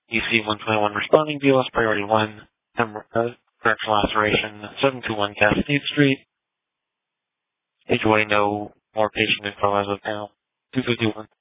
EC-121 responding, BLS priority 1, correctional laceration, 721 Cascade Street. HOA, no more patient info as of now. 251.